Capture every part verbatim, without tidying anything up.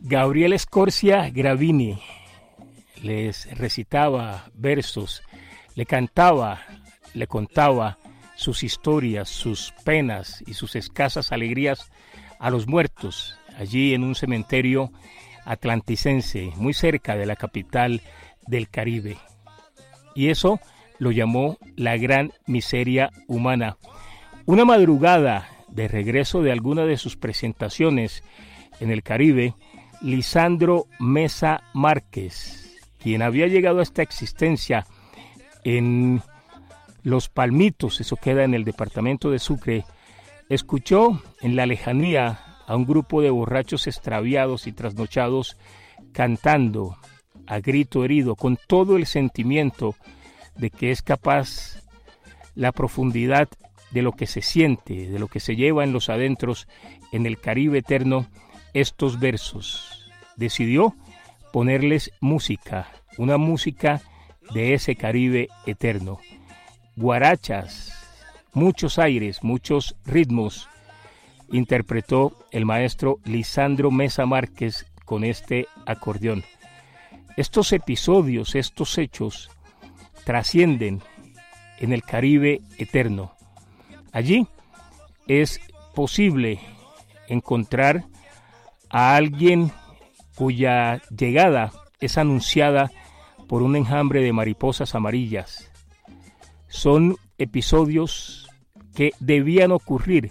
Gabriel Escorcia Gravini les recitaba versos, le cantaba, le contaba sus historias, sus penas y sus escasas alegrías a los muertos, allí en un cementerio atlanticense, muy cerca de la capital del Caribe. Y eso lo llamó la gran miseria humana. Una madrugada de regreso de alguna de sus presentaciones en el Caribe, Lisandro Mesa Márquez, quien había llegado a esta existencia en Los Palmitos, eso queda en el departamento de Sucre, escuchó en la lejanía a un grupo de borrachos extraviados y trasnochados cantando a grito herido, con todo el sentimiento de que es capaz la profundidad de lo que se siente, de lo que se lleva en los adentros en el Caribe eterno, estos versos. Decidió ponerles música, una música de ese Caribe eterno. Guarachas, muchos aires, muchos ritmos, interpretó el maestro Lisandro Mesa Márquez con este acordeón. Estos episodios, estos hechos, trascienden en el Caribe eterno. Allí es posible encontrar a alguien cuya llegada es anunciada por un enjambre de mariposas amarillas. Son episodios que debían ocurrir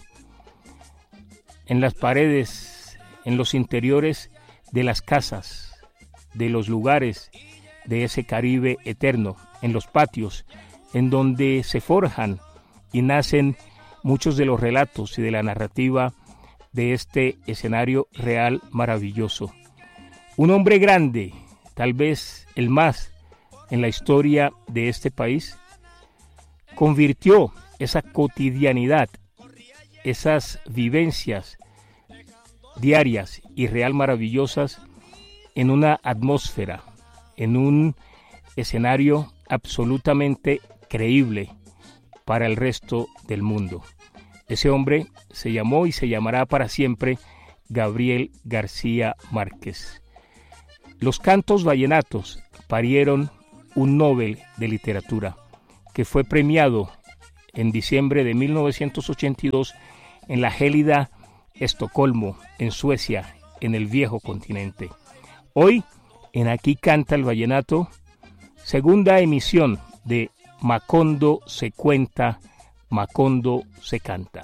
en las paredes, en los interiores de las casas, de los lugares de ese Caribe eterno, en los patios, en donde se forjan y nacen muchos de los relatos y de la narrativa de este escenario real maravilloso. Un hombre grande, tal vez el más en la historia de este país, convirtió esa cotidianidad, esas vivencias diarias y real maravillosas en una atmósfera, en un escenario absolutamente creíble para el resto del mundo. Ese hombre se llamó y se llamará para siempre Gabriel García Márquez. Los cantos vallenatos parieron un Nobel de Literatura que fue premiado en diciembre de mil novecientos ochenta y dos en la gélida Estocolmo, en Suecia, en el viejo continente. Hoy, en Aquí Canta el Vallenato, segunda emisión de Macondo se cuenta, Macondo se canta.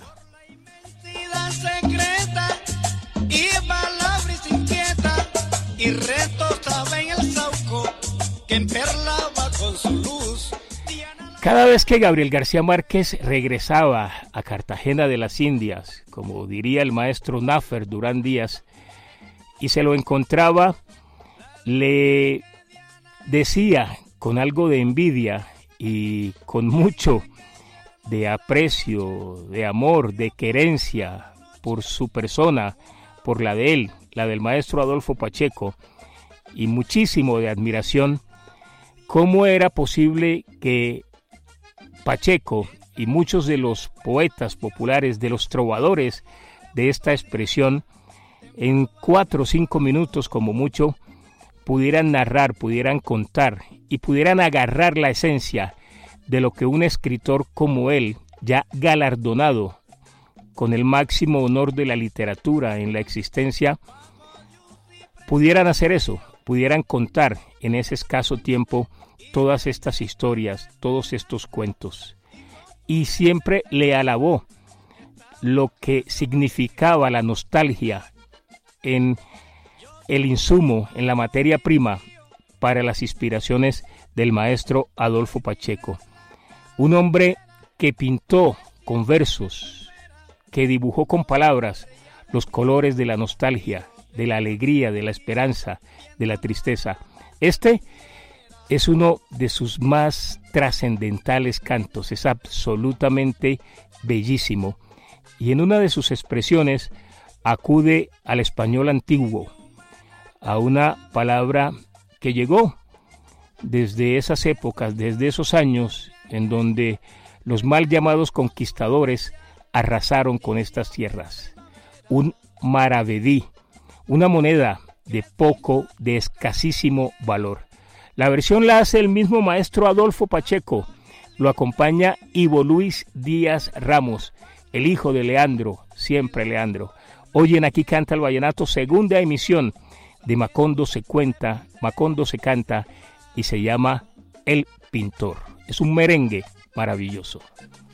Secreta, y palabras inquietas, y retos en el sauco, que emperlaba con su luz. Cada vez que Gabriel García Márquez regresaba a Cartagena de las Indias, como diría el maestro Náfer Durán Díaz, y se lo encontraba, le decía con algo de envidia y con mucho de aprecio, de amor, de querencia por su persona, por la de él, la del maestro Adolfo Pacheco, y muchísimo de admiración, cómo era posible que Pacheco y muchos de los poetas populares, de los trovadores de esta expresión, en cuatro o cinco minutos como mucho, pudieran narrar, pudieran contar y pudieran agarrar la esencia de lo que un escritor como él, ya galardonado con el máximo honor de la literatura en la existencia, pudieran hacer eso, pudieran contar en ese escaso tiempo todas estas historias, todos estos cuentos. Y siempre le alabó lo que significaba la nostalgia en el insumo, en la materia prima para las inspiraciones del maestro Adolfo Pacheco. Un hombre que pintó con versos, que dibujó con palabras los colores de la nostalgia, de la alegría, de la esperanza, de la tristeza. Este es uno de sus más trascendentales cantos, es absolutamente bellísimo. Y en una de sus expresiones acude al español antiguo, a una palabra que llegó desde esas épocas, desde esos años en donde los mal llamados conquistadores arrasaron con estas tierras. Un maravedí, una moneda de poco, de escasísimo valor. La versión la hace el mismo maestro Adolfo Pacheco. Lo acompaña Ivo Luis Díaz Ramos, el hijo de Leandro, siempre Leandro. Oyen Aquí Canta el Vallenato, segunda emisión de Macondo se cuenta, Macondo se canta y se llama El Pintor. Es un merengue maravilloso.